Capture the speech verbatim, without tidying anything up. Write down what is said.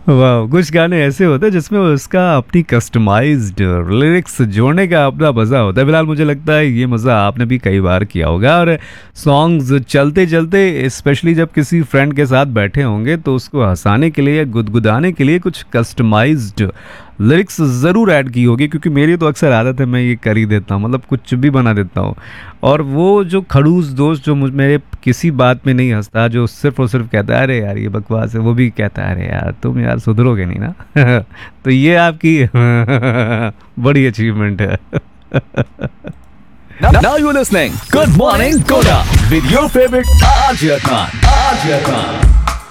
वाह, कुछ गाने ऐसे होते हैं जिसमें उसका अपनी कस्टमाइज्ड लिरिक्स जोड़ने का अपना मज़ा होता है। फिलहाल मुझे लगता है ये मज़ा आपने भी कई बार किया होगा, और सॉन्ग्स चलते चलते स्पेशली जब किसी फ्रेंड के साथ बैठे होंगे तो उसको हंसाने के लिए या गुदगुदाने के लिए कुछ कस्टमाइज्ड लिरिक्स ज़रूर ऐड की होगी, क्योंकि मेरी तो अक्सर आदत है, मैं ये कर ही देता हूँ, मतलब कुछ भी बना देता हूँ। और वो जो खड़ूस दोस्त जो मुझ मेरे किसी बात में नहीं हंसता, जो सिर्फ और सिर्फ कहता है अरे यार ये बकवास है, वो भी कहता है अरे यार तुम यार सुधरोगे नहीं ना। तो ये आपकी बड़ी अचीवमेंट है। Now you're listening. Good morning, Koda. With your favorite R J Khan. R J Khan.